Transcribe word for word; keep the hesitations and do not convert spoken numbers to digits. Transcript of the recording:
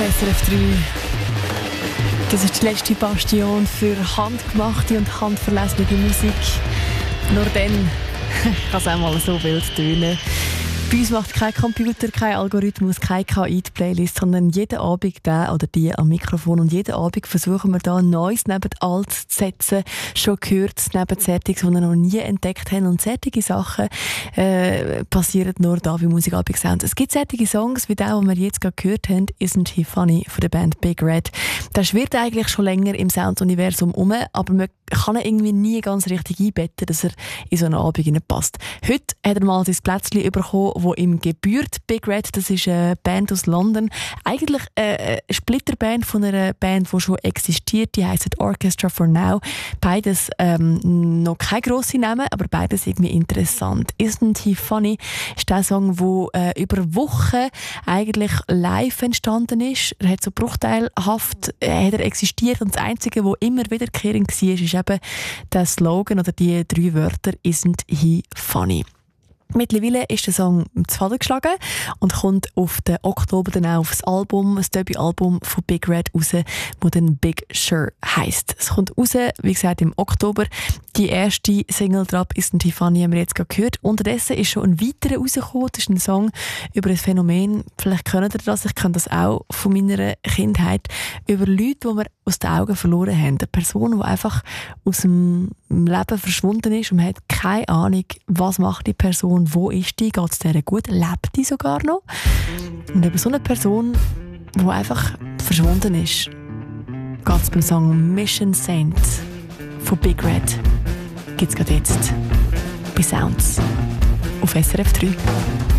S R F drei. Das ist die letzte Bastion für handgemachte und handverlesene Musik. Nur dann kann es einmal so wild tönen. Bei uns macht kein Computer, kein Algorithmus, keine K I die Playlist, sondern jeden Abend der oder die am Mikrofon und jeden Abend versuchen wir da Neues neben alt zu setzen, schon gehört neben Sättiges, die wir noch nie entdeckt haben. Und sättige Sachen äh, passieren nur da bei Musikabend Sounds. Es gibt sättige Songs, wie der, den wir jetzt gerade gehört haben, «Isn't He Funny» von der Band Big Red. Der schwirrt eigentlich schon länger im Sound-Universum um, aber man kann ihn irgendwie nie ganz richtig einbetten, dass er in so einen Abend passt. Heute hat er mal sein Plätzchen bekommen, wo ihm gebührt. Big Red, das ist eine Band aus London. Eigentlich eine Splitterband von einer Band, die schon existiert. Die heisst Orchestra for Now. Beides ähm, noch keine grossen Namen, aber beides irgendwie interessant. «Isn't He Funny» ist der Song, der äh, über Wochen eigentlich live entstanden ist. Er hat so bruchteilhaft äh, hat er existiert und das Einzige, was immer wiederkehrend war, ist eben der Slogan oder die drei Wörter «Isn't He Funny». Mittlerweile ist der Song zu Faden geschlagen und kommt auf den Oktober dann auch auf das Album, das Debütalbum von Big Red raus, das dann Big Sure heisst. Es kommt raus, wie gesagt, im Oktober. Die erste Single «Drop Isn't He Funny» haben wir jetzt gerade gehört. Unterdessen ist schon ein weiterer rausgekommen. Das ist ein Song über ein Phänomen. Vielleicht kennt ihr das, ich kenne das auch von meiner Kindheit. Über Leute, die wir aus den Augen verloren haben. Eine Person, die einfach aus dem Leben verschwunden ist und man hat keine Ahnung, was macht die Person, wo ist die, geht es der gut, lebt die sogar noch? Und über so eine Person, die einfach verschwunden ist, geht es beim Song «Mission Saint» von Big Red. Gibt es gerade jetzt bei Sounds auf S R F drei.